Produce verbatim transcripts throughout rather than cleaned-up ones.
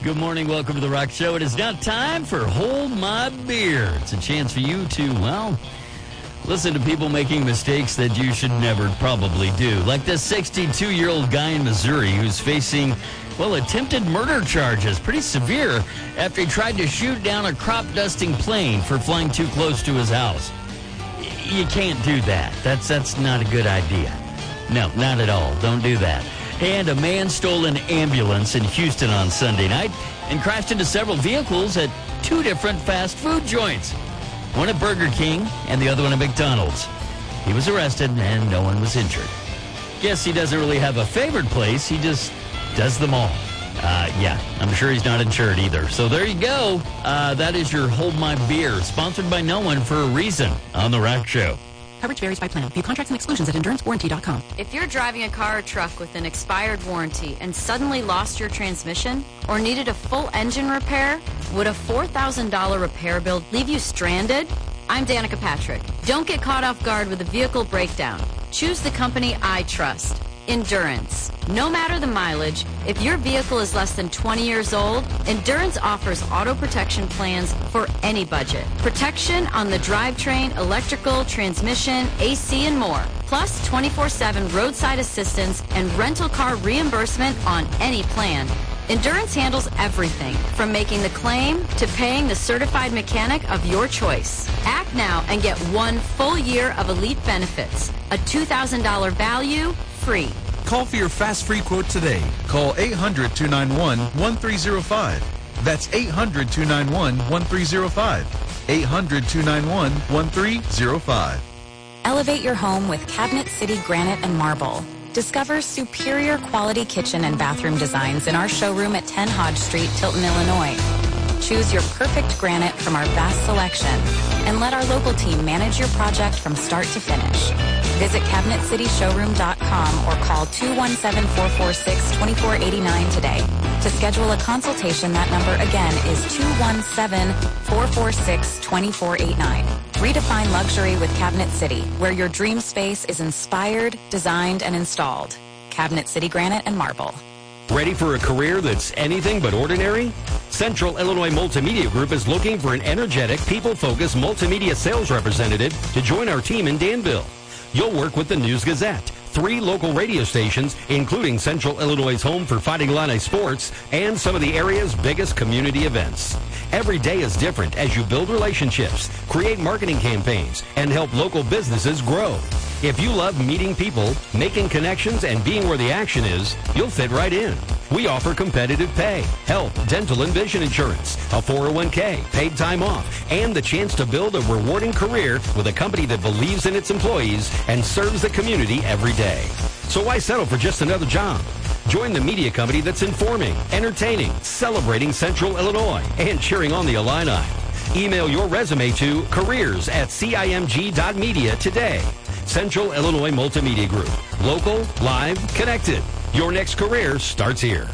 Good morning. Welcome to The Rock Show. It is now time for Hold My Beer. It's a chance for you to, well, listen to people making mistakes that you should never probably do. Like this sixty-two-year-old guy in Missouri who's facing, well, attempted murder charges. Pretty severe after he tried to shoot down a crop-dusting plane for flying too close to his house. You can't do that. That's, that's not a good idea. No, not at all. Don't do that. And a man stole an ambulance in Houston on Sunday night and crashed into several vehicles at two different fast food joints. One at Burger King and the other one at McDonald's. He was arrested and no one was injured. Guess he doesn't really have a favorite place. He just does them all. Uh, yeah, I'm sure he's not insured either. So there you go. Uh, that is your Hold My Beer, sponsored by no one for a reason on The Rock Show. Coverage varies by plan. View contracts and exclusions at endurance warranty dot com. If you're driving a car or truck with an expired warranty and suddenly lost your transmission or needed a full engine repair, would a four thousand dollars repair bill leave you stranded? I'm Danica Patrick. Don't get caught off guard with a vehicle breakdown. Choose the company I trust. Endurance. No matter the mileage, if your vehicle is less than twenty years old, Endurance offers auto protection plans for any budget. Protection on the drivetrain, electrical, transmission, A C, and more. Plus twenty-four seven roadside assistance and rental car reimbursement on any plan. Endurance handles everything, from making the claim to paying the certified mechanic of your choice. Act now and get one full year of elite benefits. A two thousand dollars value, free. Call for your fast free quote today. Call eight hundred, two nine one, one three zero five. That's eight hundred, two nine one, one three zero five. eight hundred, two nine one, one three zero five. Elevate your home with Cabinet City Granite and Marble. Discover superior quality kitchen and bathroom designs in our showroom at ten Hodge Street, Tilton, Illinois. Choose your perfect granite from our vast selection and let our local team manage your project from start to finish. Visit cabinet city showroom dot com or call two one seven, four four six, two four eight nine today. To schedule a consultation, that number again is two one seven, four four six, two four eight nine. Redefine luxury with Cabinet City, where your dream space is inspired, designed, and installed. Cabinet City Granite and Marble. Ready for a career that's anything but ordinary? Central Illinois Multimedia Group is looking for an energetic, people-focused multimedia sales representative to join our team in Danville. You'll work with the News Gazette, three local radio stations, including Central Illinois' home for Fighting Illini sports, and some of the area's biggest community events. Every day is different as you build relationships, create marketing campaigns, and help local businesses grow. If you love meeting people, making connections, and being where the action is, you'll fit right in. We offer competitive pay, health, dental, and vision insurance, a four oh one k, paid time off, and the chance to build a rewarding career with a company that believes in its employees and serves the community every day. So why settle for just another job? Join the media company that's informing, entertaining, celebrating Central Illinois, and cheering on the Illini. Email your resume to careers at cimg dot media today. Central Illinois Multimedia Group. Local, live, connected. Your next career starts here.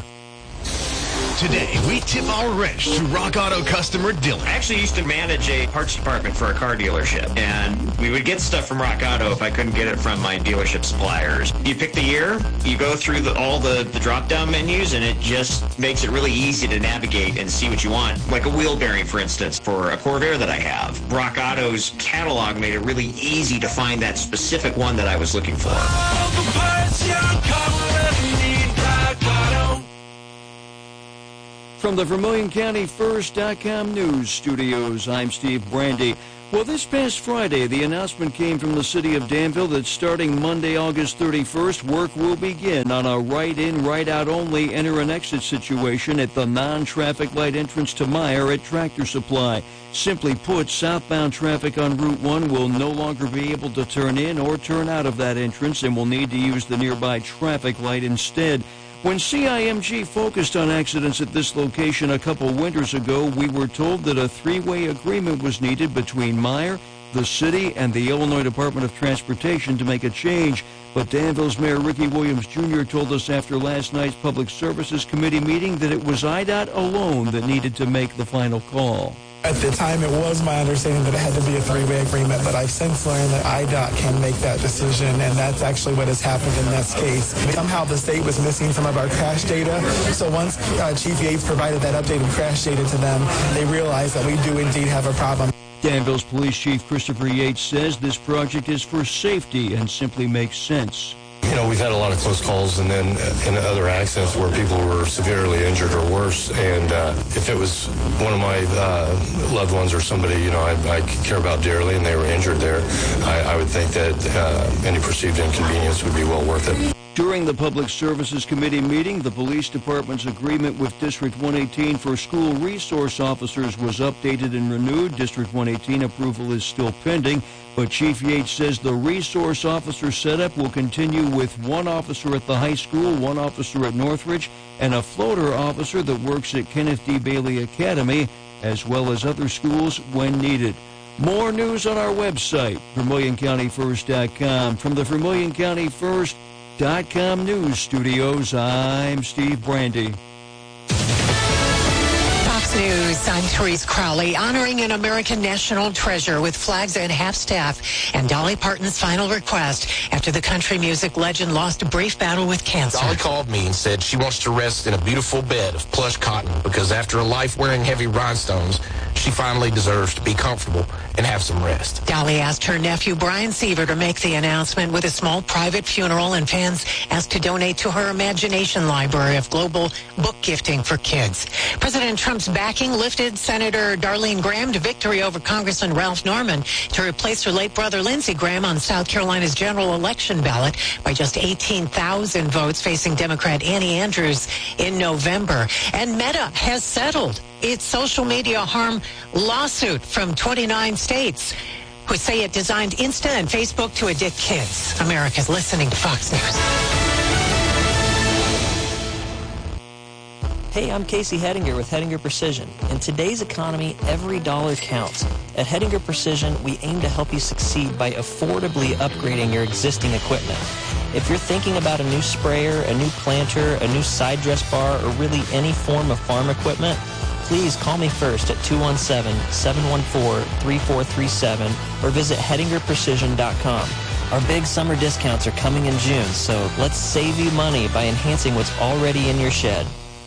Today, we tip our wrench to Rock Auto customer Dylan. I actually used to manage a parts department for a car dealership, and we would get stuff from Rock Auto if I couldn't get it from my dealership suppliers. You pick the year, you go through the, all the, the drop-down menus, and it just makes it really easy to navigate and see what you want. Like a wheel bearing, for instance, for a Corvair that I have. Rock Auto's catalog made it really easy to find that specific one that I was looking for. All the parts your car will need, Rock Auto. From the Vermilion County First dot com News Studios, I'm Steve Brandy. Well, this past Friday, the announcement came from the city of Danville that starting Monday, August thirty-first, work will begin on a right-in, right-out only enter and exit situation at the non-traffic light entrance to Meyer at Tractor Supply. Simply put, southbound traffic on Route one will no longer be able to turn in or turn out of that entrance and will need to use the nearby traffic light instead. When C I M G focused on accidents at this location a couple winters ago, we were told that a three-way agreement was needed between Meyer, the city, and the Illinois Department of Transportation to make a change. But Danville's Mayor Ricky Williams Junior told us after last night's Public Services Committee meeting that it was I D O T alone that needed to make the final call. At the time, it was my understanding that it had to be a three-way agreement, but I've since learned that I D O C can make that decision, and that's actually what has happened in this case. Somehow the state was missing some of our crash data, so once uh, Chief Yates provided that updated crash data to them, they realized that we do indeed have a problem. Danville's Police Chief Christopher Yates says this project is for safety and simply makes sense. You know, we've had a lot of close calls and then in other accidents where people were severely injured or worse. And uh, if it was one of my uh, loved ones or somebody, you know, I, I care about dearly and they were injured there, I, I would think that uh, any perceived inconvenience would be well worth it. During the Public Services Committee meeting, the Police Department's agreement with District one eighteen for school resource officers was updated and renewed. District one eighteen approval is still pending, but Chief Yates says the resource officer setup will continue with one officer at the high school, one officer at Northridge, and a floater officer that works at Kenneth D. Bailey Academy, as well as other schools when needed. More news on our website, Vermilion County First dot com. From the Vermilion County First dot com news studios, I'm Steve Brandy. Fox News, I'm Therese Crowley, honoring an American national treasure with flags and half-staff and Dolly Parton's final request after the country music legend lost a brief battle with cancer. Dolly called me and said she wants to rest in a beautiful bed of plush cotton because after a life wearing heavy rhinestones, she finally deserves to be comfortable and have some rest. Dolly asked her nephew Brian Seaver to make the announcement with a small private funeral, and fans asked to donate to her Imagination Library of global book gifting for kids. President Trump's backing lifted Senator Darlene Graham to victory over Congressman Ralph Norman to replace her late brother Lindsey Graham on South Carolina's general election ballot by just eighteen thousand votes, facing Democrat Annie Andrews in November. And Meta has settled its social media harm lawsuit from twenty-nine states, who say it designed Insta and Facebook to addict kids. America's listening to Fox News. Hey, I'm Casey Hedinger with Hedinger Precision. In today's economy, every dollar counts. At Hedinger Precision, we aim to help you succeed by affordably upgrading your existing equipment. If you're thinking about a new sprayer, a new planter, a new side dress bar, or really any form of farm equipment, please call me first at two one seven, seven one four, three four three seven or visit Hedinger Precision dot com. Our big summer discounts are coming in June, so let's save you money by enhancing what's already in your shed.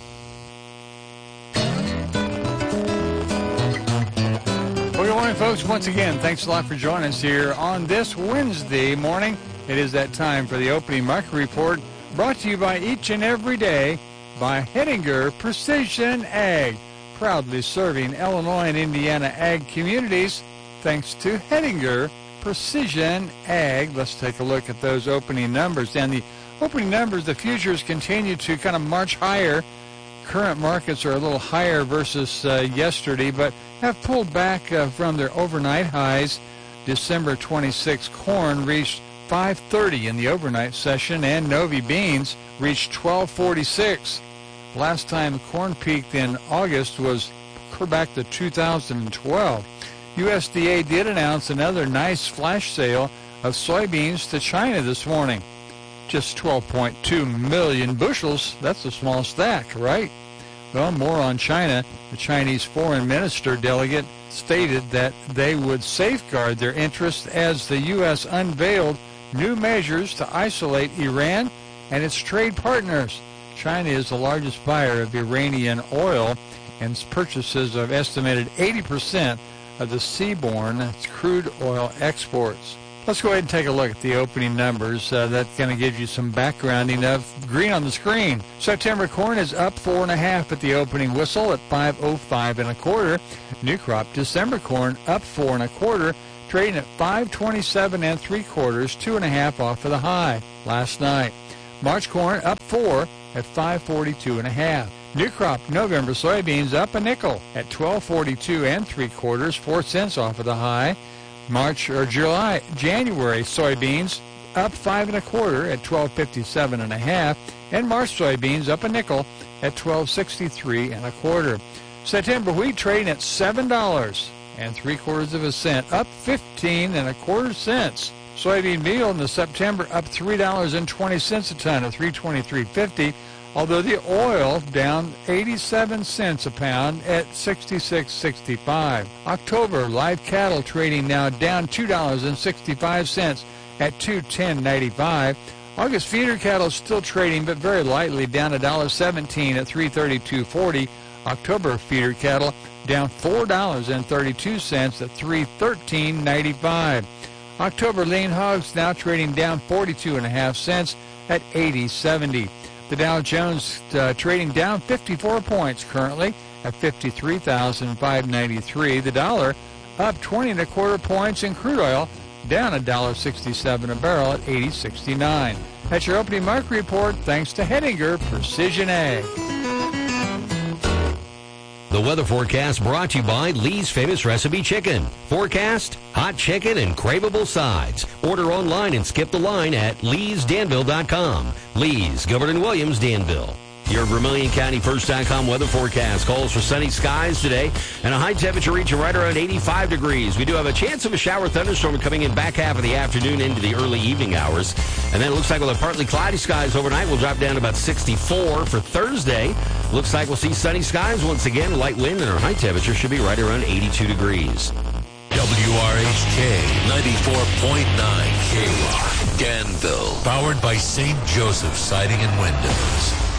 Well, good morning, folks. Once again, thanks a lot for joining us here on this Wednesday morning. It is that time for the opening market report, brought to you by each and every day by Hedinger Precision Ag, proudly serving Illinois and Indiana ag communities thanks to Hedinger Precision Ag. Let's take a look at those opening numbers. And the opening numbers, the futures continue to kind of march higher. Current markets are a little higher versus uh, yesterday, but have pulled back uh, from their overnight highs. December twenty-sixth corn reached five thirty in the overnight session, and Novi beans reached twelve forty-six. Last time corn peaked in August was back to two thousand twelve. U S D A did announce another nice flash sale of soybeans to China this morning. Just twelve point two million bushels. That's a small stack, right? Well, more on China. The Chinese foreign minister delegate stated that they would safeguard their interests as the U S unveiled new measures to isolate Iran and its trade partners. China is the largest buyer of Iranian oil and purchases of estimated eighty percent of the seaborne crude oil exports. Let's go ahead and take a look at the opening numbers. Uh, that kind of gives you some backgrounding of green on the screen. September corn is up four and a half at the opening whistle at five oh five and a quarter. New crop December corn up four and a quarter, trading at five twenty-seven and three quarters, two and a half off of the high last night. March corn up four at five forty-two and a half. New crop November soybeans up a nickel at twelve forty-two and three quarters, four cents off of the high. March or July, January soybeans up five and a quarter at twelve fifty-seven and a half, and March soybeans up a nickel at twelve sixty-three and a quarter. September wheat trading at seven dollars and three quarters of a cent, up fifteen and a quarter cents. Soybean meal in the September up three dollars and twenty cents a ton at three twenty-three fifty. although the oil down eighty-seven cents a pound at sixty-six sixty-five. October live cattle trading now down two dollars and sixty-five cents at two ten ninety-five. August feeder cattle still trading, but very lightly, down one dollar seventeen at three thirty-two forty. October feeder cattle down four dollars and thirty-two cents at three thirteen ninety-five. October lean hogs now trading down forty-two and a half cents at eighty seventy. The Dow Jones uh, trading down fifty-four points currently at fifty-three thousand five hundred ninety-three. The dollar up twenty and a quarter points, in crude oil down one dollar sixty-seven a barrel at eighty sixty-nine. That's your opening market report, thanks to Hettinger Precision Ag. The weather forecast brought to you by Lee's Famous Recipe Chicken. Forecast, hot chicken, and craveable sides. Order online and skip the line at lees danville dot com. Lee's, Gilbert and Williams, Danville. Your Vermilion County First dot com weather forecast calls for sunny skies today and a high temperature reaching right around eighty-five degrees. We do have a chance of a shower thunderstorm coming in back half of the afternoon into the early evening hours. And then it looks like we'll have partly cloudy skies overnight. We'll drop down to about sixty-four for Thursday. Looks like we'll see sunny skies once again, light wind, and our high temperature should be right around eighty-two degrees. W R H K ninety-four point nine K Rock, Danville. Powered by Saint Joseph Siding and Windows.